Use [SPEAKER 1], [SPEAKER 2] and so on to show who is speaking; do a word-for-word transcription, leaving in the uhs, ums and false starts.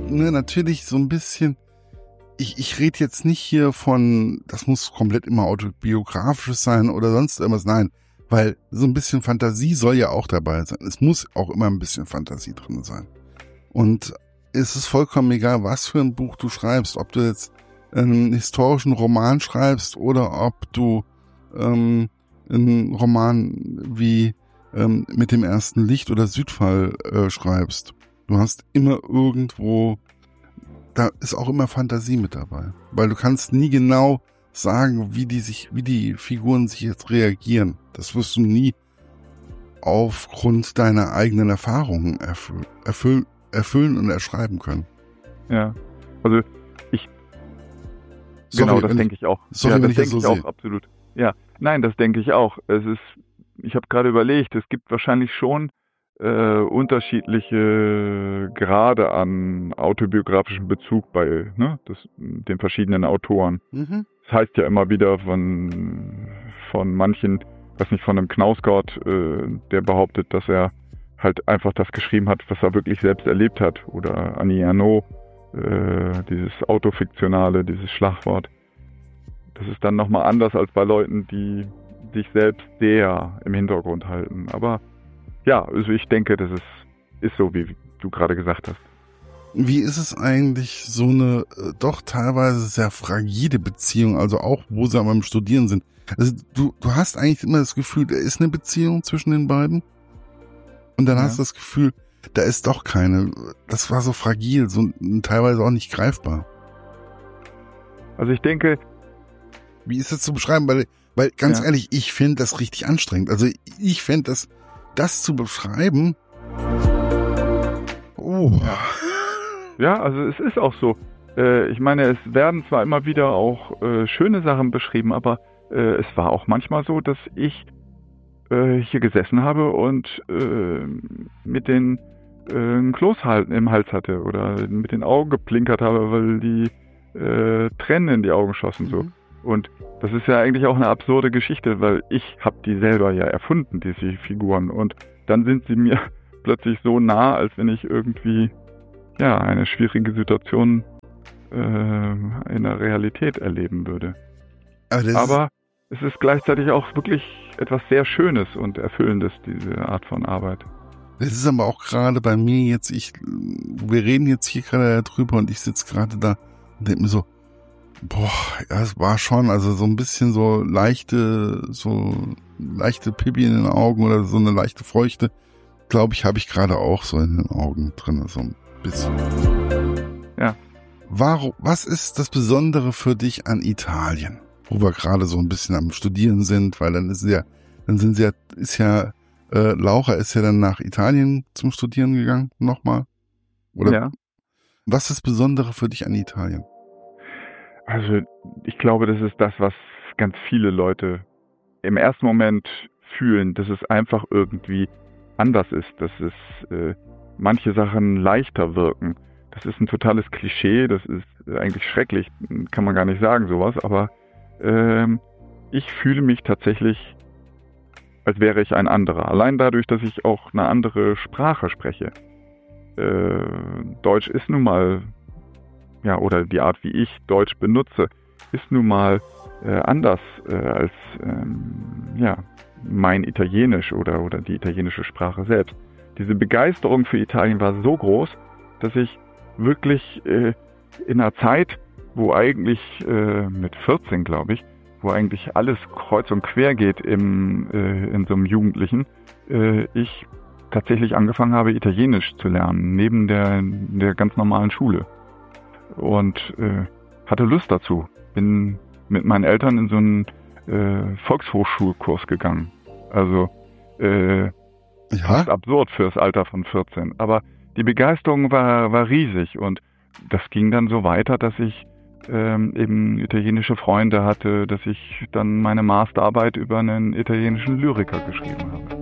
[SPEAKER 1] ne, natürlich so ein bisschen, ich, ich rede jetzt nicht hier von, das muss komplett immer autobiografisches sein oder sonst irgendwas, nein, weil so ein bisschen Fantasie soll ja auch dabei sein. Es muss auch immer ein bisschen Fantasie drin sein. Und es ist vollkommen egal, was für ein Buch du schreibst, ob du jetzt einen historischen Roman schreibst oder ob du ähm, einen Roman wie ähm, Mit dem ersten Licht oder Südfall äh, schreibst. Du hast immer irgendwo, da ist auch immer Fantasie mit dabei, weil du kannst nie genau sagen, wie die sich, wie die Figuren sich jetzt reagieren. Das wirst du nie aufgrund deiner eigenen Erfahrungen erfüll, erfüll, erfüllen und erschreiben können.
[SPEAKER 2] Ja, also ich
[SPEAKER 1] Sorry,
[SPEAKER 2] genau, das denke ich auch.
[SPEAKER 1] Sorry,
[SPEAKER 2] ja,
[SPEAKER 1] wenn
[SPEAKER 2] das
[SPEAKER 1] ich das
[SPEAKER 2] denke
[SPEAKER 1] so
[SPEAKER 2] ich
[SPEAKER 1] sehe.
[SPEAKER 2] auch absolut. Ja, nein, das denke ich auch. Es ist, ich habe gerade überlegt, es gibt wahrscheinlich schon äh, unterschiedliche Grade an autobiografischem Bezug bei ne, das, den verschiedenen Autoren.
[SPEAKER 1] Mhm.
[SPEAKER 2] Das heißt ja immer wieder von, von manchen, weiß nicht, von einem Knausgott, äh, der behauptet, dass er halt einfach das geschrieben hat, was er wirklich selbst erlebt hat. Oder Annie Ernaux, äh, dieses Autofiktionale, dieses Schlagwort. Das ist dann nochmal anders als bei Leuten, die sich selbst sehr im Hintergrund halten. Aber ja, also ich denke, das ist, ist so, wie du gerade gesagt hast.
[SPEAKER 1] Wie ist es eigentlich, so eine äh, doch teilweise sehr fragile Beziehung, also auch, wo sie am Studieren sind? Also du, du hast eigentlich immer das Gefühl, da ist eine Beziehung zwischen den beiden und dann
[SPEAKER 2] Ja.
[SPEAKER 1] hast du das Gefühl, da ist doch keine. Das war so fragil, so teilweise auch nicht greifbar.
[SPEAKER 2] Also ich denke,
[SPEAKER 1] Wie ist das zu beschreiben? Weil, weil ganz
[SPEAKER 2] Ja.
[SPEAKER 1] ehrlich, ich finde das richtig anstrengend. Also ich finde das, das zu beschreiben. Oh.
[SPEAKER 2] Ja. Ja, also es ist auch so. Äh, ich meine, es werden zwar immer wieder auch äh, schöne Sachen beschrieben, aber äh, es war auch manchmal so, dass ich äh, hier gesessen habe und äh, mit den äh, einen Kloß halt im Hals hatte oder mit den Augen geplinkert habe, weil die äh, Tränen in die Augen schossen. So.
[SPEAKER 1] Mhm.
[SPEAKER 2] Und das ist ja eigentlich auch eine absurde Geschichte, weil ich habe die selber ja erfunden, diese Figuren. Und dann sind sie mir plötzlich so nah, als wenn ich irgendwie ja eine schwierige Situation äh, in der Realität erleben würde.
[SPEAKER 1] Aber, das
[SPEAKER 2] Aber es ist gleichzeitig auch wirklich etwas sehr Schönes und Erfüllendes, diese Art von Arbeit.
[SPEAKER 1] ist, das ist aber auch gerade bei mir jetzt, ich, wir reden jetzt hier gerade drüber und ich sitze gerade da und denke mir so, boah, ja, es war schon, also so ein bisschen so leichte, so leichte Pipi in den Augen oder so eine leichte Feuchte, glaube ich, habe ich gerade auch so in den Augen drin, so ein bisschen.
[SPEAKER 2] Ja.
[SPEAKER 1] Warum, was ist das Besondere für dich an Italien? Wo wir gerade so ein bisschen am Studieren sind, weil dann ist ja, dann sind sie ja, ist ja, äh, Laura ist ja dann nach Italien zum Studieren gegangen, nochmal. Oder?
[SPEAKER 2] Ja.
[SPEAKER 1] Was ist das Besondere für dich an Italien?
[SPEAKER 2] Also ich glaube, das ist das, was ganz viele Leute im ersten Moment fühlen, dass es einfach irgendwie anders ist, dass es äh, manche Sachen leichter wirken. Das ist ein totales Klischee, das ist eigentlich schrecklich, kann man gar nicht sagen sowas, aber ähm, ich fühle mich tatsächlich, als wäre ich ein anderer. Allein dadurch, dass ich auch eine andere Sprache spreche. Äh, Deutsch ist nun mal, ja, oder die Art, wie ich Deutsch benutze, ist nun mal äh, anders äh, als ähm, ja, mein Italienisch oder, oder die italienische Sprache selbst. Diese Begeisterung für Italien war so groß, dass ich wirklich äh, in einer Zeit, wo eigentlich äh, mit vierzehn, glaube ich, wo eigentlich alles kreuz und quer geht im, äh, in so einem Jugendlichen, äh, ich tatsächlich angefangen habe, Italienisch zu lernen, neben der, der ganz normalen Schule. Und äh, hatte Lust dazu. Bin mit meinen Eltern in so einen äh, Volkshochschulkurs gegangen. Also äh,
[SPEAKER 1] Ja?
[SPEAKER 2] fast absurd fürs Alter von vierzehn. Aber die Begeisterung war, war riesig und das ging dann so weiter, dass ich ähm, eben italienische Freunde hatte, dass ich dann meine Masterarbeit über einen italienischen Lyriker geschrieben habe.